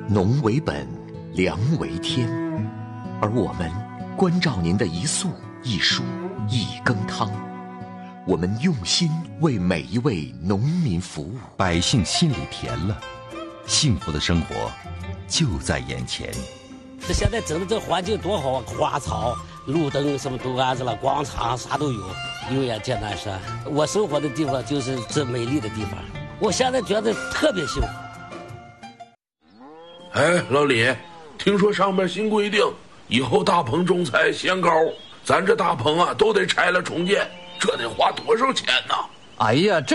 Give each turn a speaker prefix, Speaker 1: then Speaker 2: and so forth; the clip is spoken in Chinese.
Speaker 1: 农为本，粮为天，而我们关照您的一粟一蔬一羹汤，我们用心为每一位农民服务，
Speaker 2: 百姓心里甜了，幸福的生活就在眼前。
Speaker 3: 这现在整的这环境多好啊，花草、路灯什么都安置了，广场啥都有。永远简单说，我生活的地方就是这美丽的地方，我现在觉得特别幸福。
Speaker 4: 哎，老李，听说上面新规定，以后大棚种菜限高，咱这大棚啊都得拆了重建，这得花多少钱呢？
Speaker 5: 哎呀，